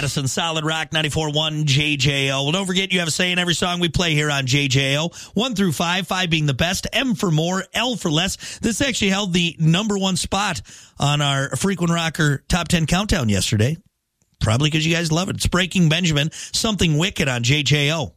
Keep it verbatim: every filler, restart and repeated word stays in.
Madison, Solid Rock, ninety-four point one J J O. Well, don't forget, you have a say in every song we play here on J J O. One through five, five being the best, M for more, L for less. This actually held the number one spot on our Frequent Rocker Top ten Countdown yesterday. Probably because you guys love it. It's Breaking Benjamin, Something Wicked on J J O.